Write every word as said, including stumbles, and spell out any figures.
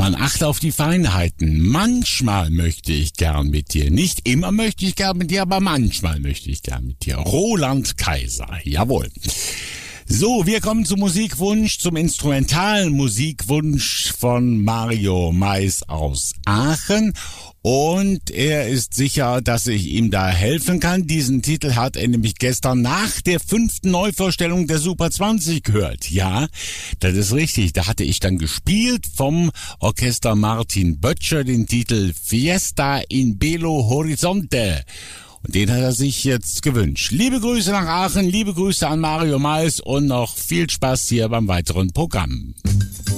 Man achte auf die Feinheiten. Manchmal möchte ich gern mit dir. Nicht immer möchte ich gern mit dir, aber manchmal möchte ich gern mit dir. Roland Kaiser, jawohl. So, wir kommen zum Musikwunsch, zum instrumentalen Musikwunsch von Mario Mais aus Aachen. Und er ist sicher, dass ich ihm da helfen kann. Diesen Titel hat er nämlich gestern nach der fünften Neuvorstellung der Super zwanzig gehört. Ja, das ist richtig. Da hatte ich dann gespielt vom Orchester Martin Böttcher den Titel Fiesta in Belo Horizonte. Und den hat er sich jetzt gewünscht. Liebe Grüße nach Aachen, liebe Grüße an Mario Mais und noch viel Spaß hier beim weiteren Programm.